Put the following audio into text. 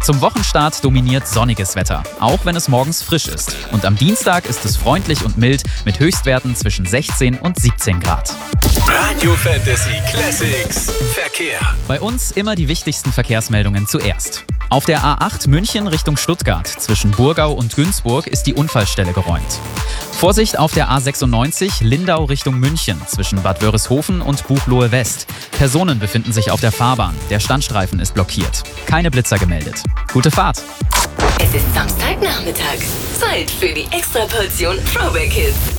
Zum Wochenstart dominiert sonniges Wetter, auch wenn es morgens frisch ist. Und am Dienstag ist es freundlich und mild mit Höchstwerten zwischen 16 und 17 Grad. Radio Fantasy Classics Verkehr. Bei uns immer die wichtigsten Verkehrsmeldungen zuerst. Auf der A8 München Richtung Stuttgart zwischen Burgau und Günzburg ist die Unfallstelle geräumt. Vorsicht auf der A96 Lindau Richtung München zwischen Bad Wörishofen und Buchloe West. Personen befinden sich auf der Fahrbahn. Der Standstreifen ist blockiert. Keine Blitzer gemeldet. Gute Fahrt! Es ist Samstagnachmittag. Zeit für die Extraportion Throwback Hits.